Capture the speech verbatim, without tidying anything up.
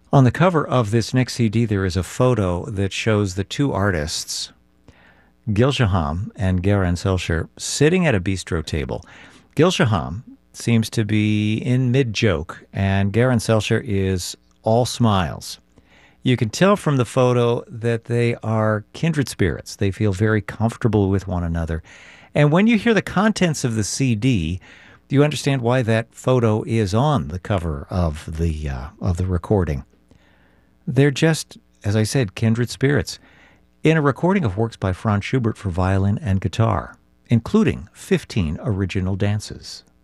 On the cover of this next C D, there is a photo that shows the two artists, Gil Shaham and Garen Selcher, sitting at a bistro table. Gil Shaham seems to be in mid-joke, and Garen Selcher is all smiles. You can tell from the photo that they are kindred spirits. They feel very comfortable with one another. And when you hear the contents of the C D, you understand why that photo is on the cover of the uh, of the recording. They're just, as I said, kindred spirits, in a recording of works by Franz Schubert for violin and guitar, including fifteen original dances.